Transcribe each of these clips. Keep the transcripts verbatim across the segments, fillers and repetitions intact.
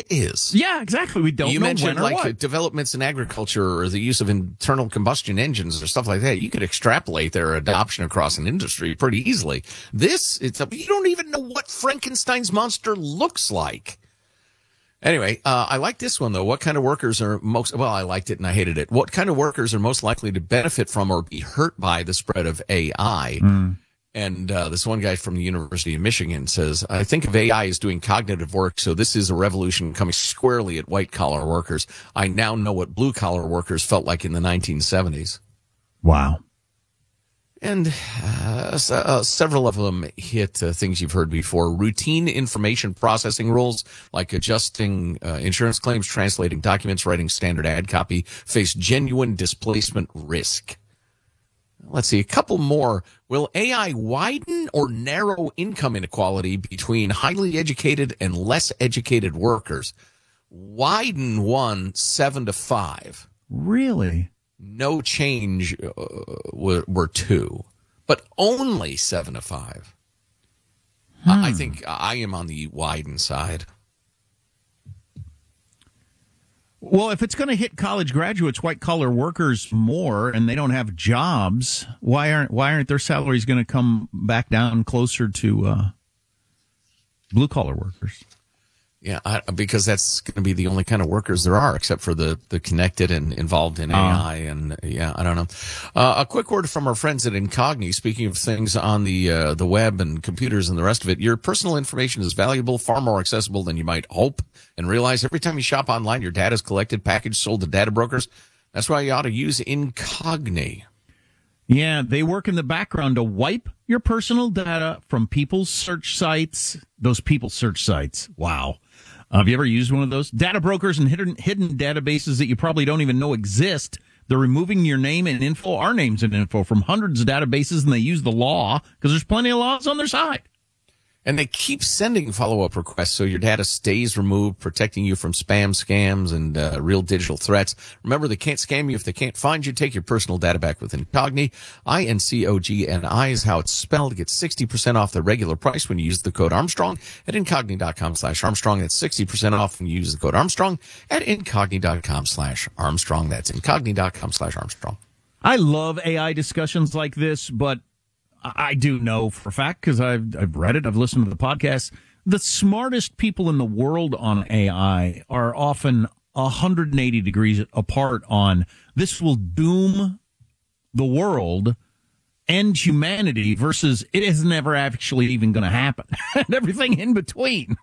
is. Yeah, exactly. We don't you know mentioned when or like what. developments in agriculture or the use of internal combustion engines or stuff like that. You could extrapolate their adoption across an industry pretty easily. This, it's a, you don't even know what Frankenstein's monster looks like. Anyway, uh, I like this one, though. What kind of workers are most, well, I liked it and I hated it. What kind of workers are most likely to benefit from or be hurt by the spread of A I? Mm. And uh, this one guy from the University of Michigan says, I think of A I as doing cognitive work, so this is a revolution coming squarely at white-collar workers. I now know what blue-collar workers felt like in the nineteen seventies. Wow. And uh, so, uh, several of them hit uh, things you've heard before. Routine information processing roles like adjusting uh, insurance claims, translating documents, writing standard ad copy face genuine displacement risk. Let's see, a couple more. Will A I widen or narrow income inequality between highly educated and less educated workers? Widen one, seven to five. Really? No change uh, were, were two, but only seven to five. Hmm. I, I think I am on the widen side. Well, if it's going to hit college graduates, white-collar workers more, and they don't have jobs, why aren't why aren't their salaries going to come back down closer to uh, blue-collar workers? Yeah, I, because that's going to be the only kind of workers there are, except for the, the connected and involved in A I. Uh, and yeah, I don't know. Uh, a quick word from our friends at Incogni. Speaking of things on the uh, the web and computers and the rest of it, your personal information is valuable, far more accessible than you might hope and realize. Every time you shop online, your data is collected, packaged, sold to data brokers. That's why you ought to use Incogni. Yeah, they work in the background to wipe your personal data from people's search sites. Those people's search sites. Wow. Uh, have you ever used one of those? Data brokers and hidden, hidden databases that you probably don't even know exist. They're removing your name and info, our names and info, from hundreds of databases, and they use the law because there's plenty of laws on their side. And they keep sending follow-up requests so your data stays removed, protecting you from spam, scams, and uh, real digital threats. Remember, they can't scam you if they can't find you. Take your personal data back with Incogni. I N C O G N I is how it's spelled. Get sixty percent off the regular price when you use the code Armstrong at Incogni.com slash Armstrong. That's sixty percent off when you use the code Armstrong at Incogni.com slash Armstrong. That's Incogni.com slash Armstrong. I love A I discussions like this, but I do know for a fact, because I've, I've read it, I've listened to the podcast, the smartest people in the world on A I are often one hundred eighty degrees apart on this will doom the world and humanity versus it is never actually even going to happen, and everything in between.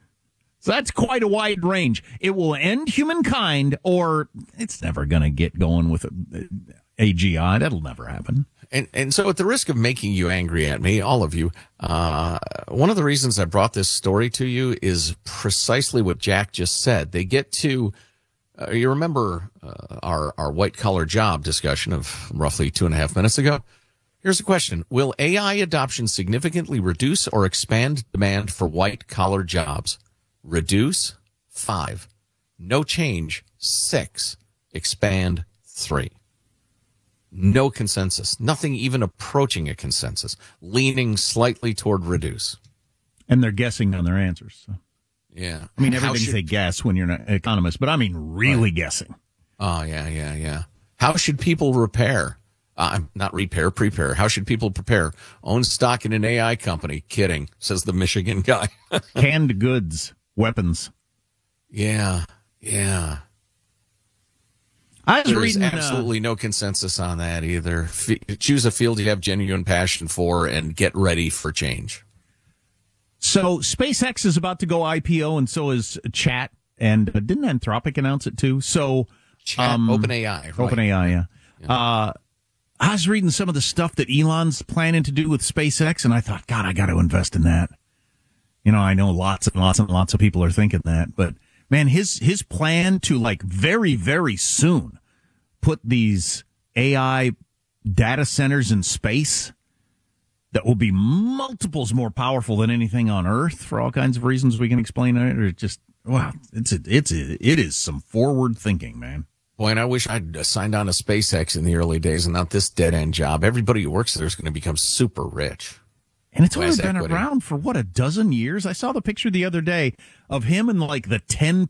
So that's quite a wide range. It will end humankind, or it's never going to get going with A G I. That'll never happen. And and so at the risk of making you angry at me, all of you, uh, one of the reasons I brought this story to you is precisely what Jack just said. They get to, uh, you remember uh, our, our white-collar job discussion of roughly two and a half minutes ago? Here's the question. Will A I adoption significantly reduce or expand demand for white-collar jobs? Reduce, five. No change, six. Expand, three. No consensus. Nothing even approaching a consensus. Leaning slightly toward reduce. And they're guessing on their answers. So. Yeah. I mean, everything's should... a guess when you're an economist, but I mean really right. guessing. Oh, yeah, yeah, yeah. How should people repair? Uh, not repair, prepare. How should people prepare? Own stock in an A I company. Kidding, says the Michigan guy. Canned goods, weapons. Yeah, yeah. I was There's reading, absolutely uh, no consensus on that either. F- choose a field you have genuine passion for and get ready for change. So SpaceX is about to go I P O, and so is Chat. And uh, didn't Anthropic announce it too? So Chat, um, OpenAI. Right. OpenAI, yeah. yeah. Uh, I was reading some of the stuff that Elon's planning to do with SpaceX, and I thought, God, I got to invest in that. You know, I know lots and lots and lots of people are thinking that, but man, his his plan to, like, very, very soon put these A I data centers in space that will be multiples more powerful than anything on Earth for all kinds of reasons we can explain it. Or just, wow, it's a, it's a, it is some forward thinking, man. Boy, and I wish I'd signed on to SpaceX in the early days and not this dead end job. Everybody who works there is going to become super rich. And it's only been around for, what, a dozen years? I saw the picture the other day of him and, like, the ten